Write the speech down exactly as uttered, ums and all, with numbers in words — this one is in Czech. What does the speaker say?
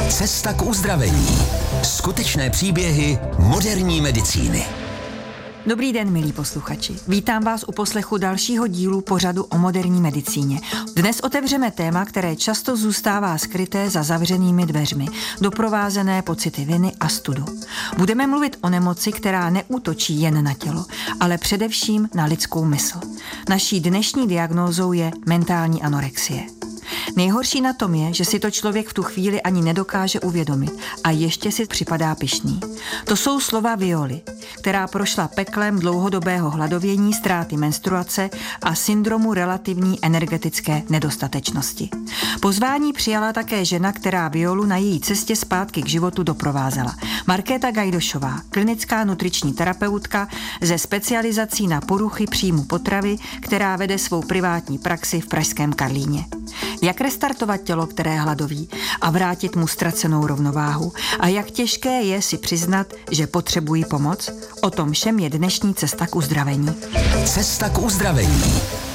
Cesta k uzdravení. Skutečné příběhy moderní medicíny. Dobrý den, milí posluchači. Vítám vás u poslechu dalšího dílu pořadu o moderní medicíně. Dnes otevřeme téma, které často zůstává skryté za zavřenými dveřmi, doprovázené pocity viny a studu. Budeme mluvit o nemoci, která neútočí jen na tělo, ale především na lidskou mysl. Naší dnešní diagnózou je mentální anorexie. Nejhorší na tom je, že si to člověk v tu chvíli ani nedokáže uvědomit a ještě si připadá pyšný. To jsou slova Violy, která prošla peklem dlouhodobého hladovění, ztráty menstruace a syndromu relativní energetické nedostatečnosti. Pozvání přijala také žena, která Violu na její cestě zpátky k životu doprovázela. Markéta Gajdošová, klinická nutriční terapeutka ze specializací na poruchy příjmu potravy, která vede svou privátní praxi v pražském Karlíně. Jak restartovat tělo, které hladoví, a vrátit mu ztracenou rovnováhu? A jak těžké je si přiznat, že potřebují pomoc? O tom všem je dnešní cesta k uzdravení. Cesta k uzdravení.